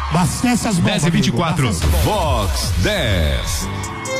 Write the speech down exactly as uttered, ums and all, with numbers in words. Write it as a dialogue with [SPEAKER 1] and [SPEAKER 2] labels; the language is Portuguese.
[SPEAKER 1] Abastece as bombas.
[SPEAKER 2] dez e vinte e quatro.
[SPEAKER 1] amigo.
[SPEAKER 3] Vox dez.